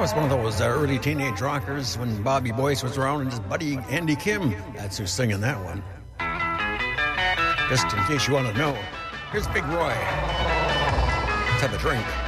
was one of those early teenage rockers when Bobby Boyce was around and his buddy Andy Kim. That's who's singing that one. Just in case you want to know, here's Big Roy. Let's have a drink.